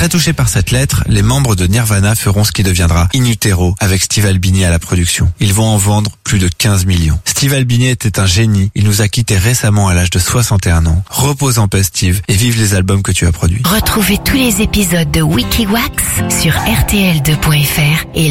Très touchés par cette lettre, les membres de Nirvana feront ce qui deviendra In Utero avec Steve Albini à la production. Ils vont en vendre plus de 15 millions. Steve Albini était un génie. Il nous a quittés récemment à l'âge de 61 ans. Repose en paix, Steve, et vive les albums que tu as produits. Retrouvez tous les épisodes de Wikiwax sur rtl2.fr et